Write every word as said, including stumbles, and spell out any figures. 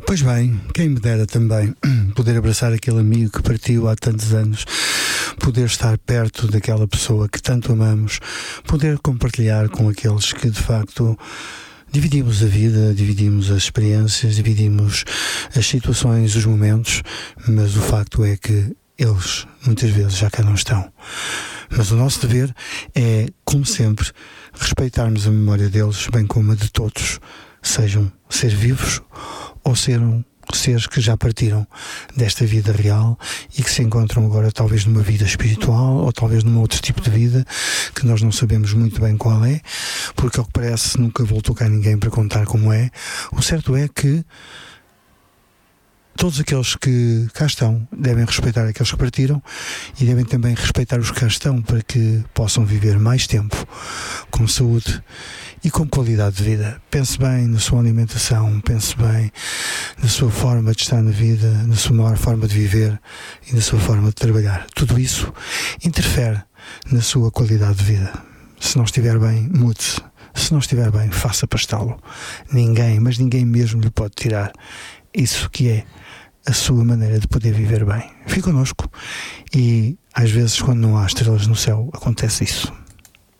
Pois bem, quem me dera também poder abraçar aquele amigo que partiu há tantos anos, poder estar perto daquela pessoa que tanto amamos, poder compartilhar com aqueles que de facto dividimos a vida, dividimos as experiências, dividimos as situações, os momentos, mas o facto é que eles muitas vezes já cá não estão. Mas o nosso dever é, como sempre, respeitarmos a memória deles, bem como a de todos, sejam seres vivos ou serem seres que já partiram desta vida real e que se encontram agora talvez numa vida espiritual ou talvez num outro tipo de vida que nós não sabemos muito bem qual é, porque ao que parece nunca voltou cá ninguém para contar como é. O certo é que todos aqueles que cá estão devem respeitar aqueles que partiram e devem também respeitar os que cá estão para que possam viver mais tempo com saúde e com qualidade de vida. Pense bem na sua alimentação, pense bem na sua forma de estar na vida, na sua maior forma de viver e na sua forma de trabalhar. Tudo isso interfere na sua qualidade de vida. Se não estiver bem, mude-se. Se não estiver bem, faça pastá-lo. Ninguém, mas ninguém mesmo lhe pode tirar isso que é a sua maneira de poder viver bem. Fique connosco e às vezes quando não há estrelas no céu acontece isso.